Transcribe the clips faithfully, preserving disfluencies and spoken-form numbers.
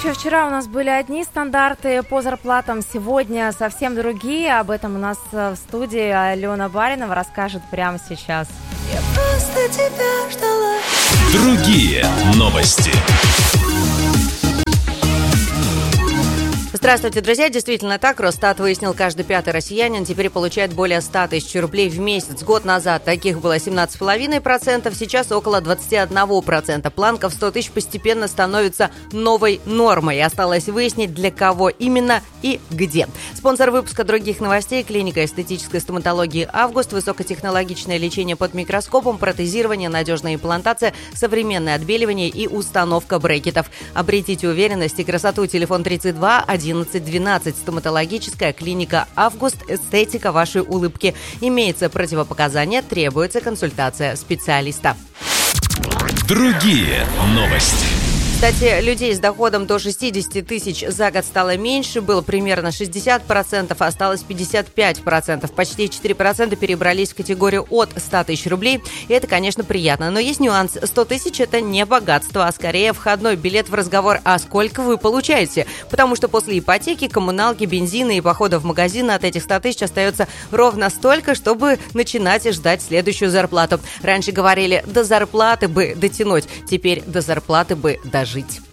еще вчера у нас были одни стандарты по зарплатам, сегодня совсем другие. Об этом у нас в студии Алена Баринова расскажет прямо сейчас. Я просто тебя ждала. Другие новости. Здравствуйте, друзья. Действительно так. Росстат выяснил, каждый пятый россиянин теперь получает более ста тысяч рублей в месяц. Год назад таких было семнадцать целых пять десятых процента, сейчас около двадцать один процент. Планка в сто тысяч постепенно становится новой нормой. Осталось выяснить, для кого именно и где. Спонсор выпуска других новостей — клиника эстетической стоматологии «Август». Высокотехнологичное лечение под микроскопом, протезирование, надежная имплантация, современное отбеливание и установка брекетов. Обретите уверенность и красоту. Телефон тридцать два одиннадцать двенадцать. Стоматологическая клиника «Август». Эстетика вашей улыбки. Имеется противопоказания, требуется консультация специалиста. Другие новости. Кстати, людей с доходом до шестьдесят тысяч за год стало меньше, было примерно шестьдесят процентов, а осталось пятьдесят пять процентов. Почти четыре процента перебрались в категорию от ста тысяч рублей, и это, конечно, приятно. Но есть нюанс. сто тысяч – это не богатство, а скорее входной билет в разговор «А сколько вы получаете?». Потому что после ипотеки, коммуналки, бензина и похода в магазин от этих ста тысяч остается ровно столько, чтобы начинать и ждать следующую зарплату. Раньше говорили, до зарплаты бы дотянуть, теперь до зарплаты бы дожить. Жить.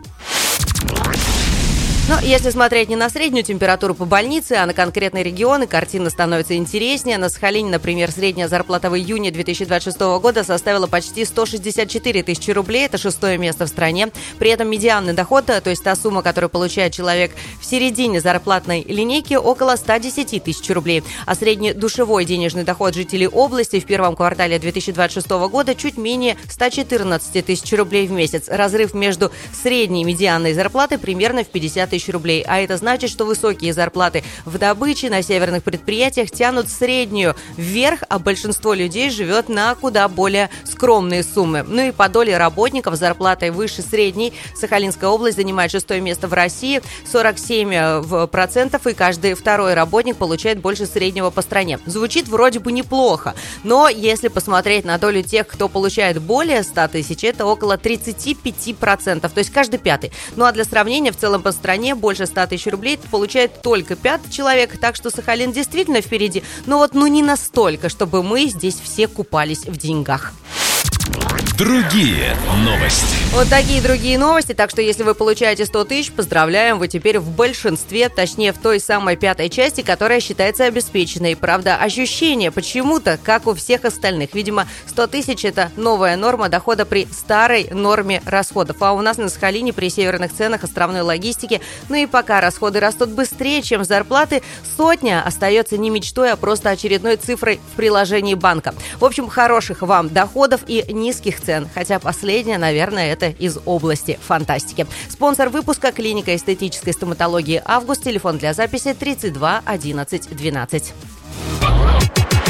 Но если смотреть не на среднюю температуру по больнице, а на конкретные регионы, картина становится интереснее. На Сахалине, например, средняя зарплата в июне две тысячи двадцать шестого года составила почти сто шестьдесят четыре тысячи рублей. Это шестое место в стране. При этом медианный доход, то есть та сумма, которую получает человек в середине зарплатной линейки, около ста десяти тысяч рублей. А средний душевой денежный доход жителей области в первом квартале две тысячи двадцать шестого года чуть менее ста четырнадцати тысяч рублей в месяц. Разрыв между средней и медианной зарплатой примерно в пятьдесят тысяч рублей. А это значит, что высокие зарплаты в добыче на северных предприятиях тянут среднюю вверх, а большинство людей живет на куда более скромные суммы. Ну и по доле работников с зарплатой выше средней Сахалинская область занимает шестое место в России, сорок семь процентов, и каждый второй работник получает больше среднего по стране. Звучит вроде бы неплохо, но если посмотреть на долю тех, кто получает более ста тысяч, это около тридцать пять процентов, то есть каждый пятый. Ну а для сравнения, в целом по стране больше ста тысяч рублей получает только пятый человек, так что Сахалин действительно впереди, но вот ну не настолько, чтобы мы здесь все купались в деньгах. Другие новости. Вот такие другие новости, так что если вы получаете сто тысяч, поздравляем, вы теперь в большинстве, точнее в той самой пятой части, которая считается обеспеченной. Правда, ощущение почему-то, как у всех остальных. Видимо, сто тысяч – это новая норма дохода при старой норме расходов. А у нас на Сахалине при северных ценах островной логистики, ну и пока расходы растут быстрее, чем зарплаты, сотня остается не мечтой, а просто очередной цифрой в приложении банка. В общем, хороших вам доходов и низких цен, хотя последняя, наверное, это из области фантастики. Спонсор выпуска — клиника эстетической стоматологии «Август». Телефон для записи тридцать два одиннадцать двенадцать.